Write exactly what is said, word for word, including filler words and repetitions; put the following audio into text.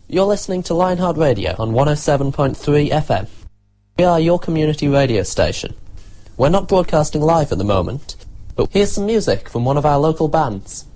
You're listening to Lionheart Radio on one oh seven point three F M. We are your community radio station. We're not broadcasting live at the moment, but here's some music from one of our local bands.